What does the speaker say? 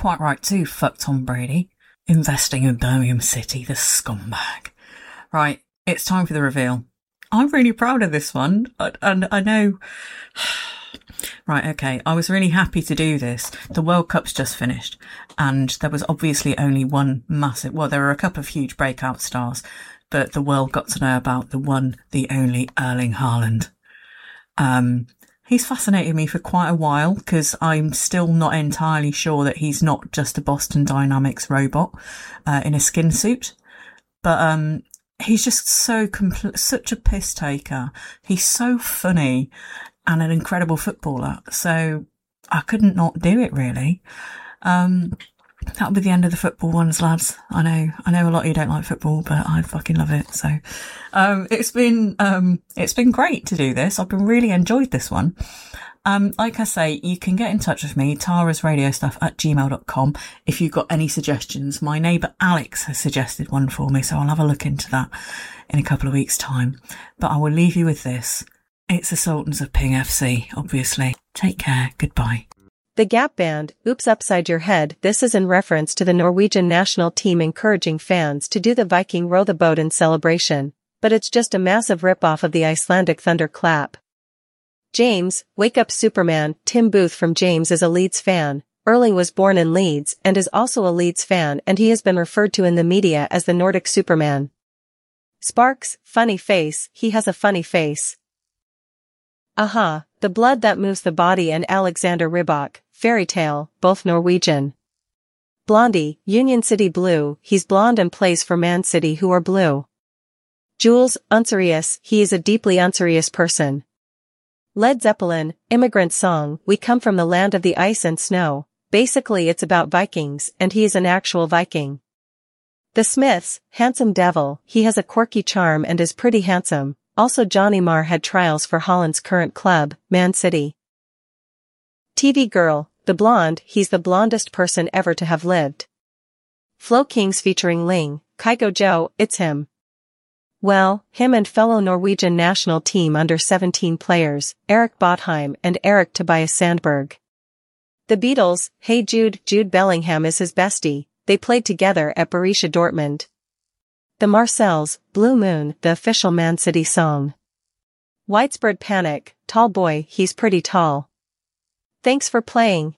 quite right too, fuck Tom Brady. Investing in Birmingham City, the scumbag. Right, it's time for the reveal. I'm really proud of this one, and I know... Right, okay, I was really happy to do this. The World Cup's just finished, and there was obviously only one massive... Well, there were a couple of huge breakout stars, but the world got to know about the one, the only Erling Haaland. He's fascinated me for quite a while, because I'm still not entirely sure that he's not just a Boston Dynamics robot in a skin suit. But he's just such a piss taker. He's so funny and an incredible footballer. So I couldn't not do it, really. That'll be the end of the football ones, lads. I know a lot of you don't like football, but I fucking love it. So, it's been great to do this. I've been really enjoyed this one. Like I say, you can get in touch with me, tarasradiostuff@gmail.com, if you've got any suggestions. My neighbour Alex has suggested one for me, so I'll have a look into that in a couple of weeks' time. But I will leave you with this. It's the Sultans of Ping FC, obviously. Take care. Goodbye. The Gap Band, Oops Upside Your Head. This is in reference to the Norwegian national team encouraging fans to do the Viking row the boat in celebration, but it's just a massive rip-off of the Icelandic thunderclap. James, Wake Up Superman. Tim Booth from James is a Leeds fan. Erling was born in Leeds and is also a Leeds fan, and he has been referred to in the media as the Nordic Superman. Sparks, funny face. He has a funny face. Aha, The Blood That Moves the Body and Alexander Rybak, Fairy Tale, both Norwegian. Blondie, Union City Blue. He's blonde and plays for Man City, who are blue. Jules, unserious. He is a deeply unserious person. Led Zeppelin, Immigrant Song. We come from the land of the ice and snow. Basically it's about Vikings, and he is an actual Viking. The Smiths, Handsome Devil. He has a quirky charm and is pretty handsome. Also Johnny Marr had trials for Holland's current club, Man City. TV Girl, The Blonde. He's the blondest person ever to have lived. Flo Kings featuring Ling, Kygo Joe. It's him. Well, him and fellow Norwegian national team under-17 players, Erik Botheim and Erik Tobias Sandberg. The Beatles, Hey Jude. Jude Bellingham is his bestie. They played together at Borussia Dortmund. The Marcels, Blue Moon, the official Man City song. Widespread Panic, Tall Boy. He's pretty tall. Thanks for playing.